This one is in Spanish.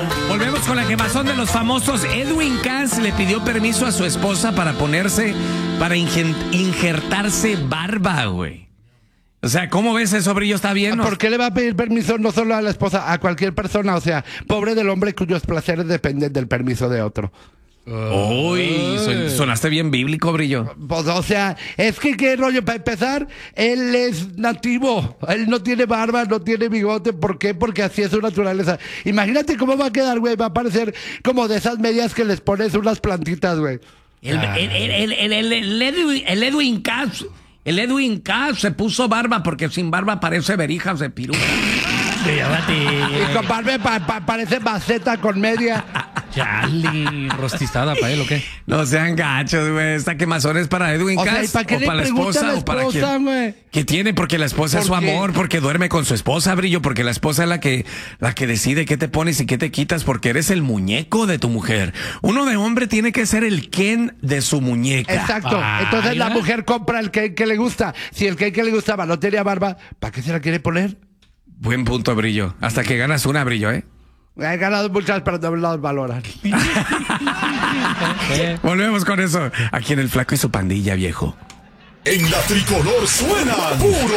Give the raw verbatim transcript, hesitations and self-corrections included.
Volvemos con la quemazón de los famosos. Edwin Cass le pidió permiso a su esposa para ponerse, para ingen- injertarse barba, güey. O sea, ¿cómo ves eso, Brillo? ¿Está bien? ¿Por qué le va a pedir permiso no solo a la esposa, a cualquier persona? O sea, pobre del hombre cuyos placeres dependen del permiso de otro. Uy, son- sonaste bien bíblico, Brillo. Pues, o sea, es que qué rollo, para empezar, él es nativo, él no tiene barba, no tiene bigote, ¿por qué? Porque así es su naturaleza. Imagínate cómo va a quedar, güey, va a parecer como de esas medias que les pones unas plantitas, güey. El, el, el, el, el, el, el Edwin, el Edwin Cass, el Edwin Cass se puso barba porque sin barba parece verijas de piruja. Y con barba pa, pa, parece maceta con media. Chale, rostizada para él, ¿o qué? No sean gachos, güey. Esta quemazón es para Edwin O sea, ¿y Cass, para qué o le para la pregunta esposa, a la o para esposa, quién. güey? ¿Qué tiene? Porque la esposa es su ¿Por qué? amor, porque duerme con su esposa, Brillo, porque la esposa es la que, la que decide qué te pones y qué te quitas, porque eres el muñeco de tu mujer. Uno de hombre tiene que ser el Ken de su muñeca. Exacto. Ah, Entonces la mira. mujer compra el cake que le gusta. Si el cake que le gustaba no tenía barba, ¿para qué se la quiere poner? Buen punto, Brillo. Hasta que ganas una, Brillo, ¿eh? He ganado muchas, pero no las valoran. Volvemos con eso. Aquí en El Flaco y su pandilla, viejo. En la tricolor suena puro